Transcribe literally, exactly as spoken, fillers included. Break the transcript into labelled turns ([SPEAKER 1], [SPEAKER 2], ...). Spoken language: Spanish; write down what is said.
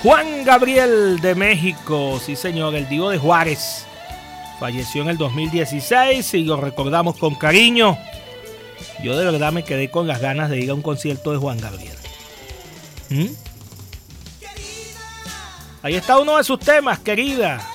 [SPEAKER 1] Juan Gabriel de México, sí señor, el Divo de Juárez. Falleció en el dos mil dieciséis y lo recordamos con cariño. Yo de verdad me quedé con las ganas de ir a un concierto de Juan Gabriel. ¿Mm? Ahí está uno de sus temas, querida.